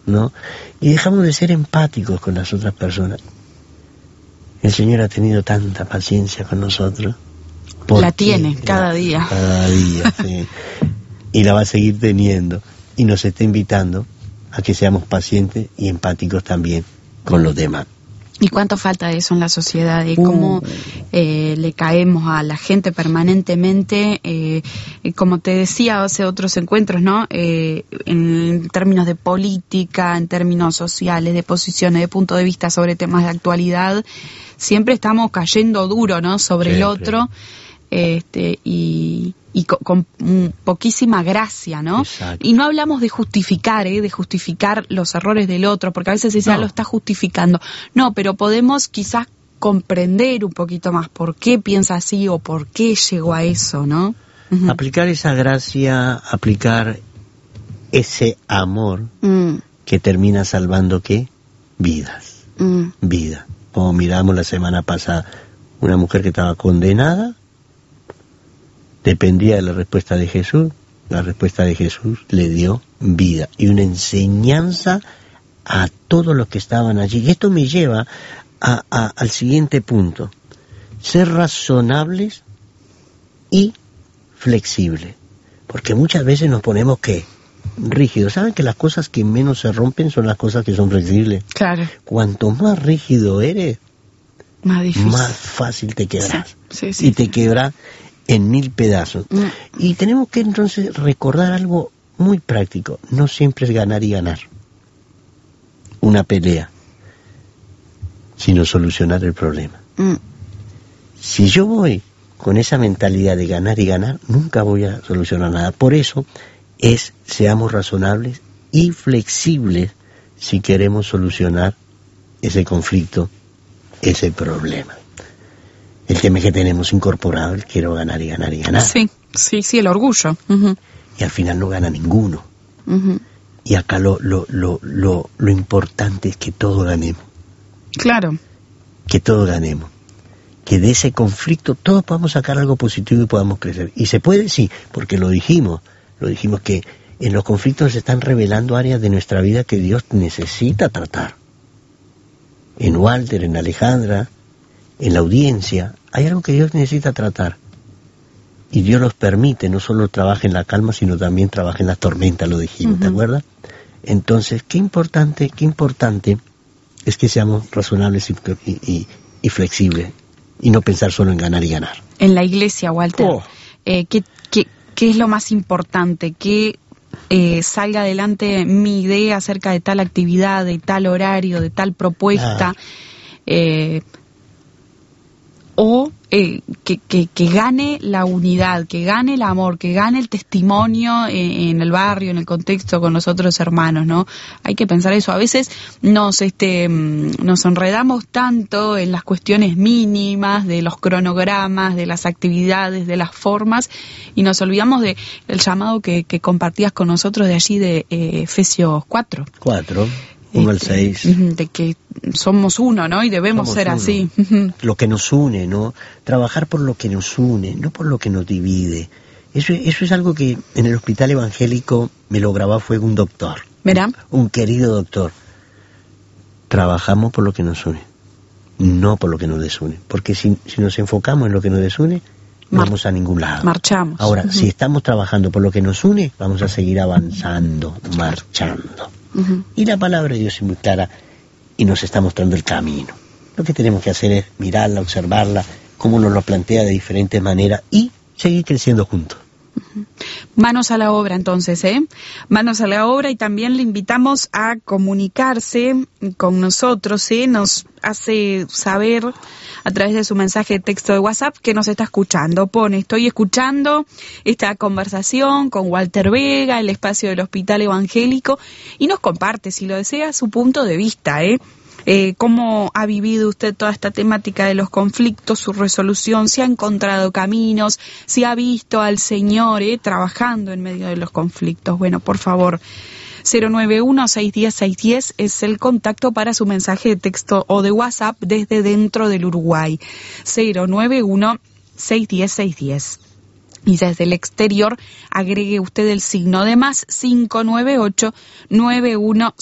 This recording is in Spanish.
¿no? Y dejamos de ser empáticos con las otras personas. El Señor ha tenido tanta paciencia con nosotros. La tiene cada día. Cada día, sí. Y la va a seguir teniendo. Y nos está invitando a que seamos pacientes y empáticos también con los demás. ¿Y cuánto falta de eso en la sociedad? De cómo le caemos a la gente permanentemente, como te decía hace otros encuentros, ¿no? En términos de política, en términos sociales, de posiciones, de punto de vista sobre temas de actualidad, siempre estamos cayendo duro, ¿no? Sobre el otro, y con poquísima gracia, ¿no? Exacto. Y no hablamos de justificar, de justificar los errores del otro, porque a veces se dice, lo está justificando. No, pero podemos quizás comprender un poquito más por qué piensa así o por qué llegó a eso, ¿no? Uh-huh. Aplicar esa gracia, aplicar ese amor que termina salvando, ¿qué? Vidas. Vida. Como miramos la semana pasada, una mujer que estaba condenada, dependía de la respuesta de Jesús. La respuesta de Jesús le dio vida y una enseñanza a todos los que estaban allí. Y esto me lleva al siguiente punto: ser razonables y flexibles. Porque muchas veces nos ponemos, ¿qué? Rígidos. ¿Saben que las cosas que menos se rompen son las cosas que son flexibles? Claro. Cuanto más rígido eres, más difícil, más fácil te quebras. Sí, y te quebras en 1000 pedazos. Y tenemos que entonces recordar algo muy práctico: no siempre es ganar y ganar una pelea, sino solucionar el problema. Si yo voy con esa mentalidad de ganar y ganar, nunca voy a solucionar nada. Por eso seamos razonables y flexibles si queremos solucionar ese conflicto, ese problema. El tema es que tenemos incorporado el quiero ganar y ganar y ganar. Sí, el orgullo. Uh-huh. Y al final no gana ninguno. Uh-huh. Y acá lo importante es que todos ganemos. Claro. Que todos ganemos. Que de ese conflicto todos podamos sacar algo positivo y podamos crecer. Y se puede, sí, porque lo dijimos que en los conflictos se están revelando áreas de nuestra vida que Dios necesita tratar. En Walter, en Alejandra, en la audiencia, hay algo que Dios necesita tratar. Y Dios los permite, no solo trabaja en la calma, sino también trabaja en la tormenta, lo dijimos, ¿te acuerdas? Entonces, qué importante es que seamos razonables y flexibles, y no pensar solo en ganar y ganar. En la iglesia, Walter, ¿qué es lo más importante? Que salga adelante mi idea acerca de tal actividad, de tal horario, de tal propuesta, o que gane la unidad, que gane el amor, que gane el testimonio en el barrio, en el contexto con los otros hermanos, ¿no? Hay que pensar eso. A veces nos enredamos tanto en las cuestiones mínimas de los cronogramas, de las actividades, de las formas, y nos olvidamos del llamado que compartías con nosotros de allí de Efesios 4. 1 al 6. De que somos uno, ¿no? Y debemos ser uno. Así. Lo que nos une, ¿no? Trabajar por lo que nos une, no por lo que nos divide. Eso es algo que en el hospital evangélico me lo grabó a fuego un doctor. ¿Verá? Un querido doctor. Trabajamos por lo que nos une, no por lo que nos desune. Porque si nos enfocamos en lo que nos desune, no vamos a ningún lado. Marchamos. Ahora, si estamos trabajando por lo que nos une, vamos a seguir avanzando, marchando. Y la palabra de Dios es muy clara y nos está mostrando el camino. Lo que tenemos que hacer es mirarla, observarla, cómo nos lo plantea de diferentes maneras y seguir creciendo juntos. Manos a la obra, entonces, Manos a la obra, y también le invitamos a comunicarse con nosotros, Nos hace saber a través de su mensaje de texto de WhatsApp que nos está escuchando. Pone: estoy escuchando esta conversación con Walter Vega, el espacio del Hospital Evangélico, y nos comparte, si lo desea, su punto de vista, cómo ha vivido usted toda esta temática de los conflictos, su resolución, si ha encontrado caminos, si ha visto al Señor trabajando en medio de los conflictos. Bueno, por favor, 091-610-610 es el contacto para su mensaje de texto o de WhatsApp desde dentro del Uruguay. 091-610-610. Y desde el exterior agregue usted el signo de más 598-91